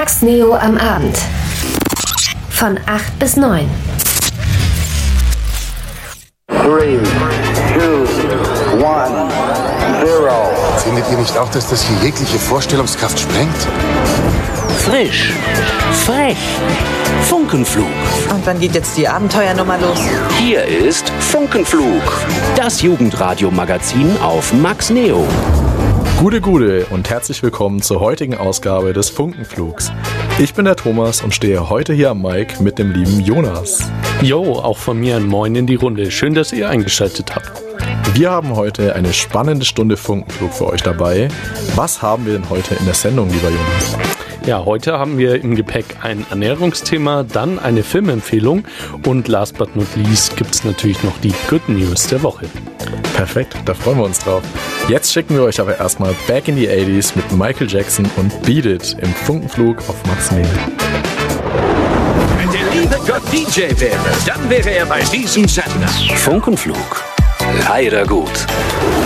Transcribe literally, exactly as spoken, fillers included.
Max Neo am Abend. Von acht bis neun. drei, zwei, eins, null. Findet ihr nicht auch, dass das hier jegliche Vorstellungskraft sprengt? Frisch, frech, Funkenflug. Und wann geht jetzt die Abenteuernummer los? Hier ist Funkenflug, das Jugendradio-Magazin auf Max Neo. Gute Gude und herzlich willkommen zur heutigen Ausgabe des Funkenflugs. Ich bin der Thomas und stehe heute hier am Mic mit dem lieben Jonas. Jo, auch von mir ein Moin in die Runde. Schön, dass ihr eingeschaltet habt. Wir haben heute eine spannende Stunde Funkenflug für euch dabei. Was haben wir denn heute in der Sendung, lieber Jonas? Ja, heute haben wir im Gepäck ein Ernährungsthema, dann eine Filmempfehlung und last but not least gibt es natürlich noch die Good News der Woche. Perfekt, da freuen wir uns drauf. Jetzt schicken wir euch aber erstmal Back in the achtziger mit Michael Jackson und Beat It im Funkenflug auf Max Neo. Wenn der liebe Gott D J wäre, dann wäre er bei diesem Sender. Funkenflug, leider gut.